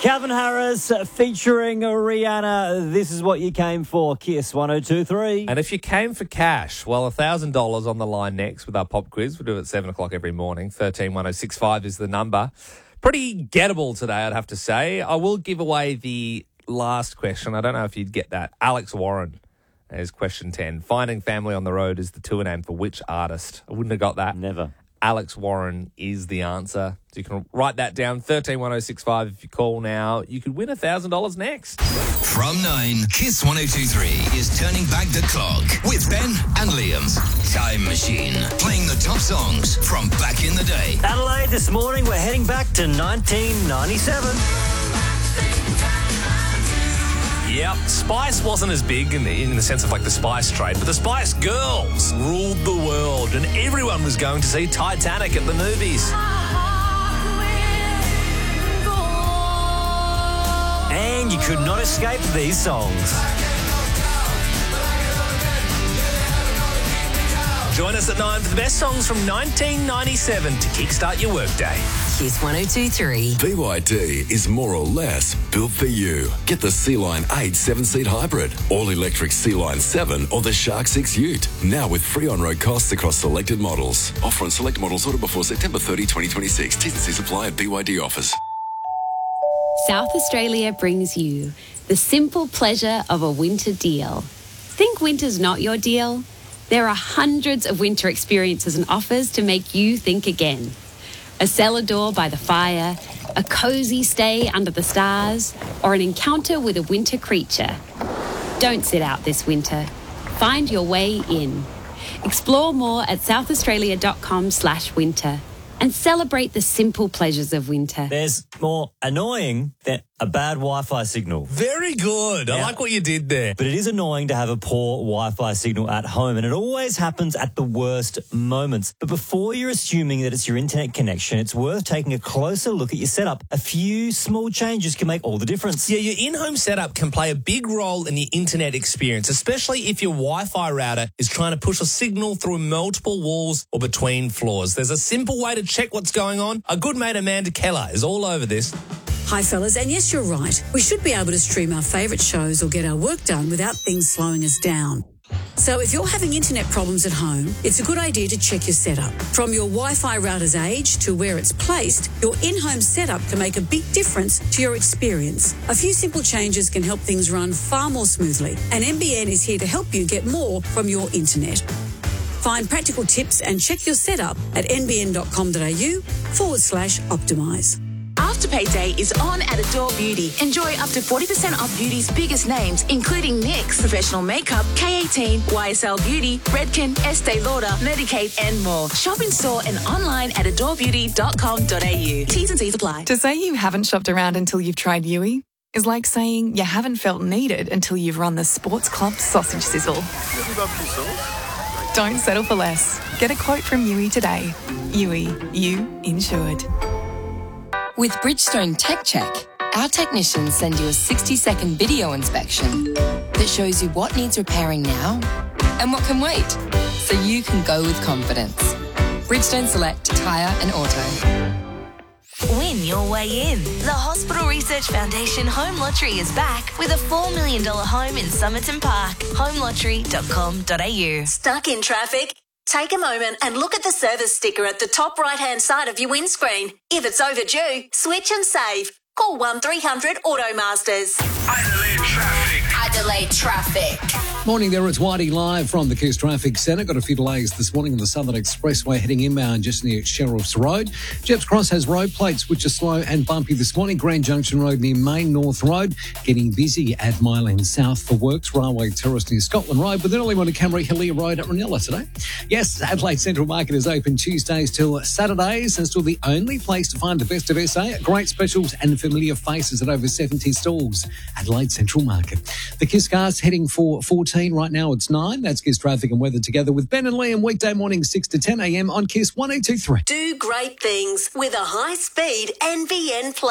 Calvin Harris featuring Rihanna. This is what you came for. Kiss 102.3. And if you came for cash, well, $1,000 on the line next with our pop quiz. We'll do it at 7 o'clock every morning. 131065 is the number. Pretty gettable today, I'd have to say. I will give away the last question. I don't know if you'd get that. Alex Warren is question 10. Finding Family on the Road is the tour name for which artist? I wouldn't have got that. Never. Alex Warren is the answer. So you can write that down. 131065 if you call now. You could win $1,000 next. From 9, Kiss 102.3 is turning back the clock with Ben and Liam's Time Machine. Playing the top songs from back in the day. Adelaide, this morning we're heading back to 1997. Yep, Spice wasn't as big in the sense of like the Spice trade, but the Spice Girls ruled the world and everyone was going to see Titanic at the movies. And you could not escape these songs. Join us at 9 for the best songs from 1997 to kickstart your workday. Kiss 102.3. BYD is more or less built for you. Get the Sea-Line 8 7-seat hybrid, all-electric Sea-Line 7 or the Shark 6 Ute. Now with free on-road costs across selected models. Offer on select models ordered before September 30, 2026. T's and C's apply at BYD offers. South Australia brings you the simple pleasure of a winter deal. Think winter's not your deal? There are hundreds of winter experiences and offers to make you think again. A cellar door by the fire, a cosy stay under the stars, or an encounter with a winter creature. Don't sit out this winter. Find your way in. Explore more at southaustralia.com/winter and celebrate the simple pleasures of winter. There's more annoying than a bad Wi-Fi signal. Very good. I like what you did there. But it is annoying to have a poor Wi-Fi signal at home, and it always happens at the worst moments. But before you're assuming that it's your internet connection, it's worth taking a closer look at your setup. A few small changes can make all the difference. Yeah, your in-home setup can play a big role in your internet experience, especially if your Wi-Fi router is trying to push a signal through multiple walls or between floors. There's a simple way to check what's going on. A good mate, Amanda Keller, is all over this. Hi fellas, and yes, you're right. We should be able to stream our favourite shows or get our work done without things slowing us down. So if you're having internet problems at home, it's a good idea to check your setup. From your Wi-Fi router's age to where it's placed, your in-home setup can make a big difference to your experience. A few simple changes can help things run far more smoothly, and NBN is here to help you get more from your internet. Find practical tips and check your setup at nbn.com.au/optimise. Afterpay Day is on at Adore Beauty. Enjoy up to 40% off beauty's biggest names, including NYX, Professional Makeup, K18, YSL Beauty, Redken, Estee Lauder, Medicaid, and more. Shop in store and online at adorebeauty.com.au. T's and C's apply. To say you haven't shopped around until you've tried Yui is like saying you haven't felt needed until you've run the Sports Club sausage sizzle. Don't settle for less. Get a quote from Yui today. Yui, you insured. With Bridgestone Tech Check, our technicians send you a 60-second video inspection that shows you what needs repairing now and what can wait, so you can go with confidence. Bridgestone Select Tyre and Auto. Win your way in. The Hospital Research Foundation Home Lottery is back with a $4 million home in Somerton Park. homelottery.com.au. Stuck in traffic? Take a moment and look at the service sticker at the top right-hand side of your windscreen. If it's overdue, switch and save. Call 1300 Automasters. Adelaide Traffic. Adelaide Traffic. Morning there, it's Whitey live from the Kiss Traffic Centre. Got a few delays this morning on the Southern Expressway heading inbound just near Sheriff's Road. Jepps Cross has road plates which are slow and bumpy this morning. Grand Junction Road near Main North Road. Getting busy at Mile End South for works. Railway Terrace near Scotland Road. With an early one to Camry Hillier Road at Ranella today. Yes, Adelaide Central Market is open Tuesdays till Saturdays and still the only place to find the best of SA. Great specials and familiar faces at over 70 stalls. Adelaide Central Market. The Kiss cars heading for 14. Right now it's 9. That's Kiss Traffic and Weather together with Ben and Liam weekday morning 6 to 10 a.m. on Kiss 102.3. Do great things with a high-speed NBN Plus.